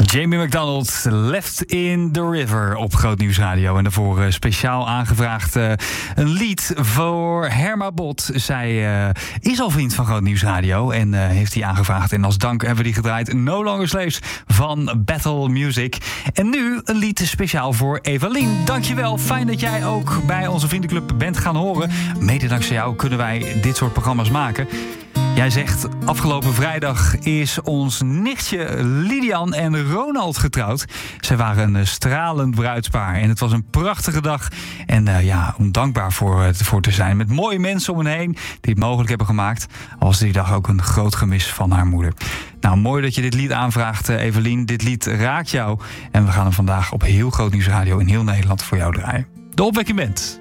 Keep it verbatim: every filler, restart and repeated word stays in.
Jamie McDonald, Left in the River op Groot Nieuws Radio. En daarvoor uh, speciaal aangevraagd uh, een lied voor Herma Bot. Zij uh, is al vriend van Groot Nieuws Radio en uh, heeft die aangevraagd. En als dank hebben we die gedraaid. No Longer Slaves van Battle Music. En nu een lied speciaal voor Evelien. Dankjewel, fijn dat jij ook bij onze vriendenclub bent gaan horen. Mede dankzij jou kunnen wij dit soort programma's maken. Jij zegt, afgelopen vrijdag is ons nichtje Lidian en Ronald getrouwd. Zij waren een stralend bruidspaar en het was een prachtige dag. En uh, ja, om dankbaar voor, uh, voor te zijn. Met mooie mensen om hen heen die het mogelijk hebben gemaakt. Al was die dag ook een groot gemis van haar moeder. Nou, mooi dat je dit lied aanvraagt, uh, Evelien. Dit lied raakt jou. En we gaan hem vandaag op heel Groot Nieuws Radio in heel Nederland voor jou draaien. De Opwekking Band.